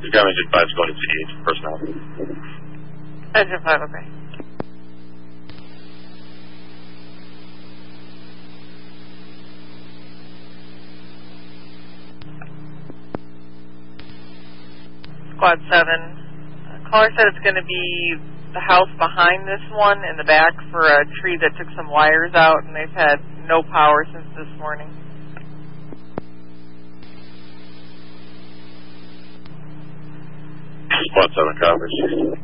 The guy Engine 5 is going to CDH personnel. Engine 5, okay. Squad 7. Caller said it's going to be the house behind this one in the back for a tree that took some wires out, and they've had no power since this morning. Squad 7 coverage.